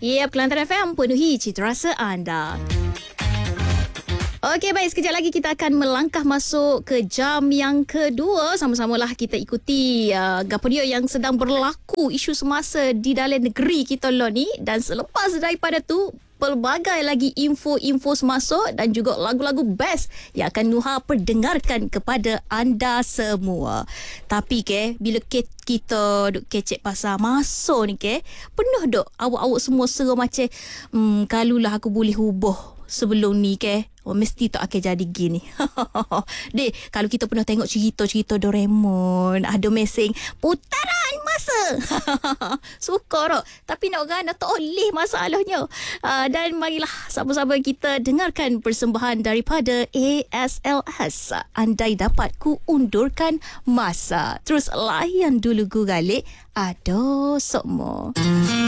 Ya, Kelantan FM penuhi cita rasa anda. Okey, baik. Sekejap lagi kita akan melangkah masuk ke jam yang kedua. Sama-samalah kita ikuti apa dia yang sedang berlaku isu semasa di dalam negeri kita lah ni. Dan selepas daripada tu, pelbagai lagi info-info semasuk dan juga lagu-lagu best yang akan Nuha perdengarkan kepada anda semua. Tapi bila kita duk kecek pasal masuk ni penuh duk awak-awak semua serah macam kalulah aku boleh hubah sebelum ni mesti tak akan jadi gini. Dek, kalau kita pernah tengok cerita-cerita Doraemon, ada mesej putaran masa. Suka tak? Tapi nak orang tak boleh masalahnya. Dan marilah sahabat-sahabat kita dengarkan persembahan daripada ASLS. Andai dapat ku undurkan masa. Terus layan dulu guralik. Aduh, sokmo.